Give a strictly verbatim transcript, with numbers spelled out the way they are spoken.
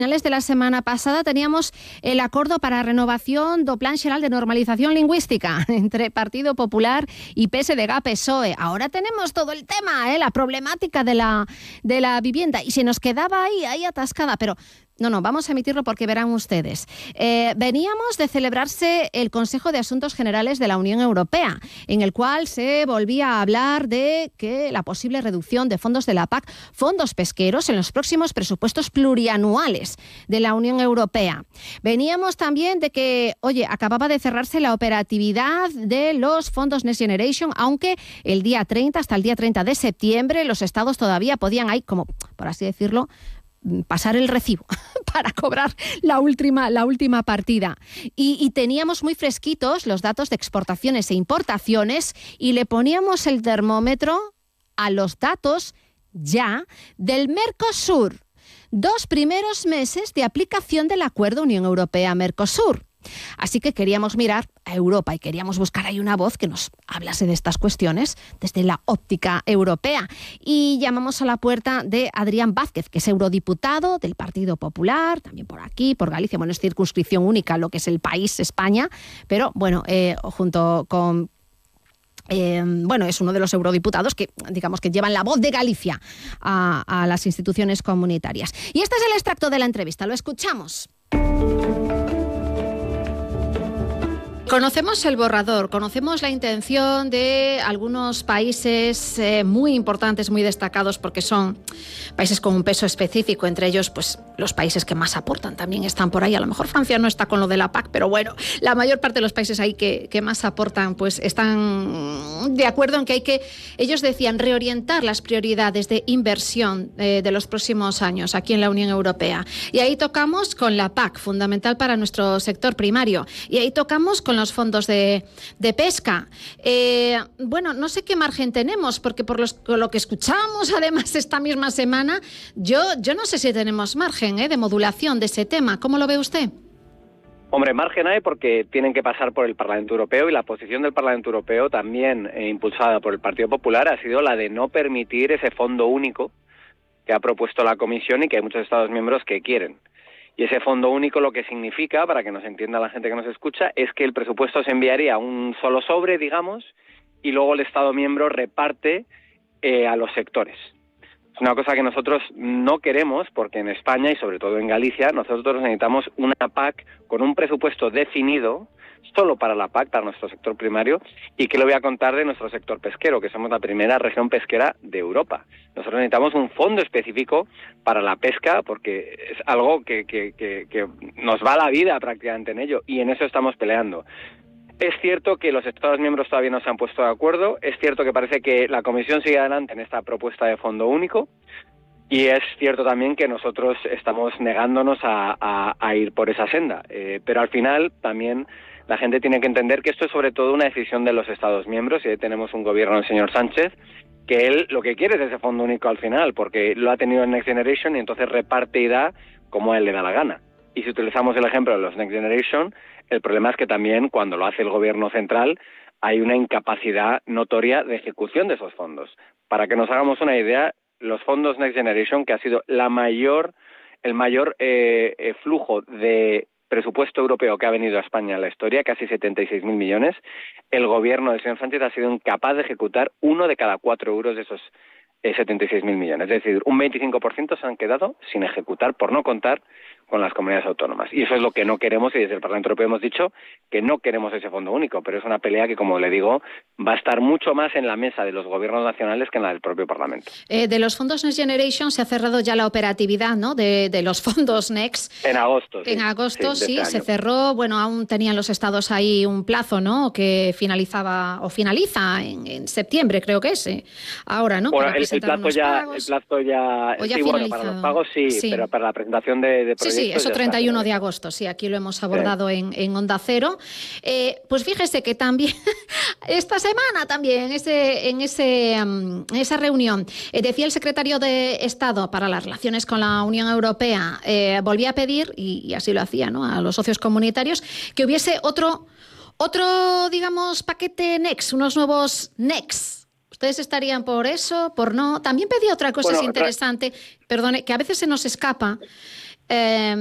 finales de la semana pasada teníamos el acordo para a renovación do Plan Xeral de Normalización Lingüística entre Partido Popular y P S D G P S O E. Ahora tenemos todo el tema, ¿eh? La problemática de la, de la vivienda, y se nos quedaba ahí, ahí atascada, pero... No, no, vamos a emitirlo porque verán ustedes. Eh, veníamos de celebrarse el Consejo de Asuntos Generales de la Unión Europea, en el cual se volvía a hablar de que la posible reducción de fondos de la P A C, fondos pesqueros, en los próximos presupuestos plurianuales de la Unión Europea. Veníamos también de que, oye, acababa de cerrarse la operatividad de los fondos Next Generation, aunque el día treinta, hasta el día treinta de septiembre, los estados todavía podían ahí, como por así decirlo, pasar el recibo para cobrar la última, la última partida. Y, y teníamos muy fresquitos los datos de exportaciones e importaciones y le poníamos el termómetro a los datos ya del Mercosur. Dos primeros meses de aplicación del acuerdo Unión Europea-Mercosur. Así que queríamos mirar a Europa y queríamos buscar ahí una voz que nos hablase de estas cuestiones desde la óptica europea. Y llamamos a la puerta de Adrián Vázquez, que es eurodiputado del Partido Popular, también por aquí, por Galicia. Bueno, es circunscripción única lo que es el país, España, pero bueno, eh, junto con... Eh, bueno, es uno de los eurodiputados que, digamos, que llevan la voz de Galicia a, a las instituciones comunitarias. Y este es el extracto de la entrevista, lo escuchamos. Conocemos el borrador, conocemos la intención de algunos países eh, muy importantes, muy destacados, porque son países con un peso específico, entre ellos pues los países que más aportan también están por ahí. A lo mejor Francia no está con lo de la P A C, pero bueno, la mayor parte de los países ahí que, que más aportan pues están de acuerdo en que hay que, ellos decían, reorientar las prioridades de inversión eh, de los próximos años aquí en la Unión Europea. Y ahí tocamos con la P A C, fundamental para nuestro sector primario. Y ahí tocamos con los fondos de, de pesca. Eh, bueno, no sé qué margen tenemos, porque por los, lo que escuchamos además esta misma semana, yo, yo no sé si tenemos margen eh, de modulación de ese tema. ¿Cómo lo ve usted? Hombre, margen hay porque tienen que pasar por el Parlamento Europeo, y la posición del Parlamento Europeo, también eh, impulsada por el Partido Popular, ha sido la de no permitir ese fondo único que ha propuesto la Comisión y que hay muchos Estados miembros que quieren. Y ese fondo único lo que significa, para que nos entienda la gente que nos escucha, es que el presupuesto se enviaría a un solo sobre, digamos, y luego el Estado miembro reparte eh, a los sectores. Es una cosa que nosotros no queremos, porque en España y sobre todo en Galicia nosotros necesitamos una P A C con un presupuesto definido solo para la P A C, para nuestro sector primario. Y que le voy a contar de nuestro sector pesquero, que somos la primera región pesquera de Europa. Nosotros necesitamos un fondo específico para la pesca, porque es algo que, que, que, que nos va la vida prácticamente en ello, y en eso estamos peleando. Es cierto que los Estados miembros todavía no se han puesto de acuerdo, es cierto que parece que la Comisión sigue adelante en esta propuesta de fondo único, y es cierto también que nosotros estamos negándonos a, a, a ir por esa senda, eh, pero al final también la gente tiene que entender que esto es sobre todo una decisión de los Estados miembros, y ahí tenemos un gobierno del señor Sánchez, que él lo que quiere es ese fondo único al final, porque lo ha tenido en Next Generation y entonces reparte y da como a él le da la gana. Y si utilizamos el ejemplo de los Next Generation, el problema es que también cuando lo hace el gobierno central hay una incapacidad notoria de ejecución de esos fondos. Para que nos hagamos una idea, los fondos Next Generation, que ha sido la mayor, el mayor eh, eh, flujo de presupuesto europeo que ha venido a España en la historia, casi setenta y seis mil millones, el gobierno del señor Sánchez ha sido incapaz de ejecutar uno de cada cuatro euros de esos eh, setenta y seis mil millones. Es decir, un veinticinco por ciento se han quedado sin ejecutar por no contar con las comunidades autónomas. Y eso es lo que no queremos, y desde el Parlamento Europeo hemos dicho que no queremos ese fondo único, pero es una pelea que, como le digo, va a estar mucho más en la mesa de los gobiernos nacionales que en la del propio Parlamento. Eh, de los fondos Next Generation se ha cerrado ya la operatividad, ¿no?, de, de los fondos Next. En agosto, sí. En agosto, sí, sí este se año. cerró. Bueno, aún tenían los estados ahí un plazo, ¿no?, que finalizaba o finaliza en, en septiembre, creo que es. Eh, ahora, ¿no? Bueno, para el, el, plazo ya, el plazo ya... O ya sí, bueno, para los pagos sí, sí, pero para la presentación de, de proyectos... Sí, sí, eso treinta y uno de agosto, sí, aquí lo hemos abordado sí. en, en Onda Cero. Eh, pues fíjese que también, esta semana también, ese, en, ese, um, en esa reunión, eh, decía el secretario de Estado para las relaciones con la Unión Europea, eh, volvía a pedir, y, y así lo hacía, ¿no?, a los socios comunitarios, que hubiese otro, otro, digamos, paquete Next, unos nuevos Next. ¿Ustedes estarían por eso, por no? También pedía otra cosa, bueno, es interesante, otra... perdone, que a veces se nos escapa. Eh,